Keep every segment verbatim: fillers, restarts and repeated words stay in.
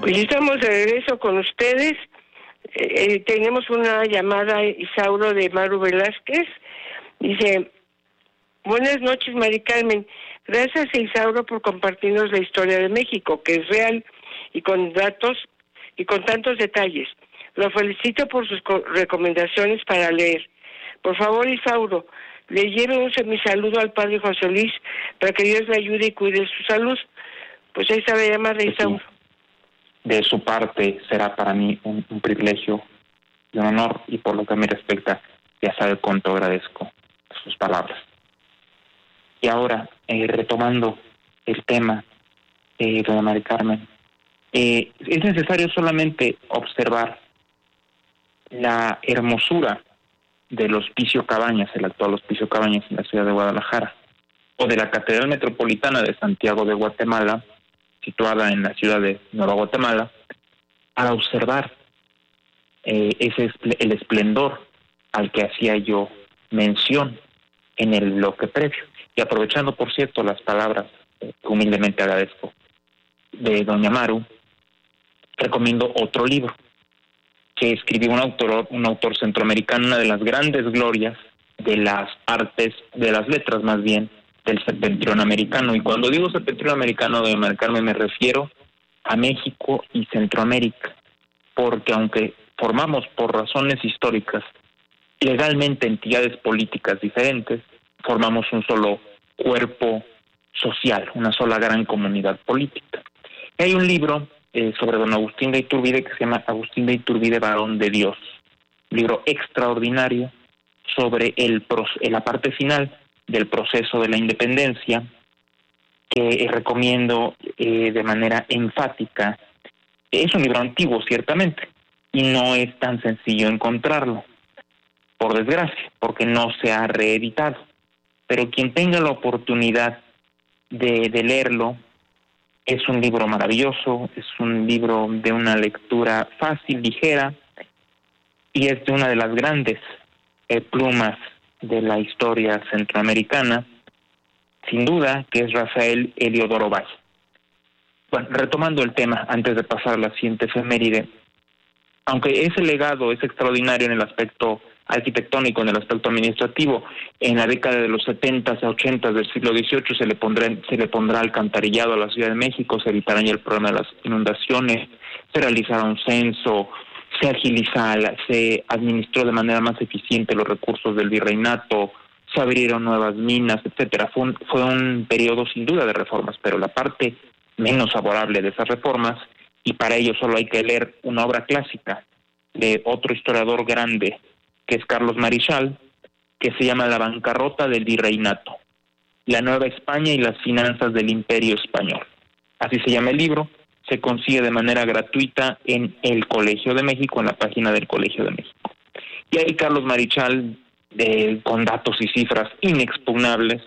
Pues estamos de regreso con ustedes. Eh, eh, tenemos una llamada, Isauro, de Maru Velázquez. Dice: buenas noches, Mari Carmen. Gracias, Isauro, por compartirnos la historia de México, que es real y con datos y con tantos detalles. Lo felicito por sus recomendaciones para leer. Por favor, Isauro, le lleve un mi saludo al padre José Luis para que Dios le ayude y cuide su salud. Pues ahí está la llamada de Isauro. De su parte será para mí un, un privilegio y un honor, y por lo que me respecta, ya sabe cuánto agradezco sus palabras. Y ahora, eh, retomando el tema, eh, doña Mari Carmen, eh, es necesario solamente observar la hermosura del Hospicio Cabañas, el actual Hospicio Cabañas en la ciudad de Guadalajara, o de la Catedral Metropolitana de Santiago de Guatemala, situada en la ciudad de Nueva Guatemala, para observar eh, ese el esplendor al que hacía yo mención en el bloque previo. Y aprovechando, por cierto, las palabras eh, que humildemente agradezco de doña Maru, recomiendo otro libro que escribió un autor, un autor centroamericano, una de las grandes glorias de las artes, de las letras más bien, del septentrión americano. Y cuando digo septentrión americano, de marcarme, me refiero a México y Centroamérica, porque aunque formamos por razones históricas legalmente entidades políticas diferentes, formamos un solo cuerpo social, una sola gran comunidad política. Y hay un libro eh, sobre don Agustín de Iturbide que se llama Agustín de Iturbide, varón de Dios, un libro extraordinario sobre el la parte final del proceso de la independencia, que recomiendo eh, de manera enfática. Es un libro antiguo, ciertamente, y no es tan sencillo encontrarlo, por desgracia, porque no se ha reeditado. Pero quien tenga la oportunidad de, de leerlo, es un libro maravilloso, es un libro de una lectura fácil, ligera, y es de una de las grandes eh, plumas de la historia centroamericana, sin duda, que es Rafael Heliodoro Valle. Bueno, retomando el tema, antes de pasar a la siguiente efeméride, aunque ese legado es extraordinario en el aspecto arquitectónico, en el aspecto administrativo, en la década de los setentas a ochentas del siglo dieciocho se le pondrá se le pondrá alcantarillado a la Ciudad de México, se evitará ya el problema de las inundaciones, se realizará un censo, se agilizará, se administró de manera más eficiente los recursos del virreinato, se abrieron nuevas minas, etcétera. Fue un, fue un periodo sin duda de reformas, pero la parte menos favorable de esas reformas, y para ello solo hay que leer una obra clásica de otro historiador grande, que es Carlos Marichal, que se llama La bancarrota del virreinato, la Nueva España y las finanzas del Imperio Español. Así se llama el libro, se consigue de manera gratuita en el Colegio de México, en la página del Colegio de México. Y ahí Carlos Marichal, eh, con datos y cifras inexpugnables,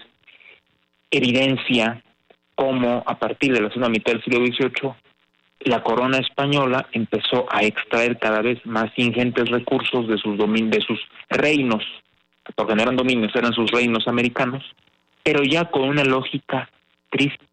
evidencia cómo a partir de la segunda mitad del siglo dieciocho la corona española empezó a extraer cada vez más ingentes recursos de sus domin- de sus reinos, porque no eran dominios, eran sus reinos americanos, pero ya con una lógica triste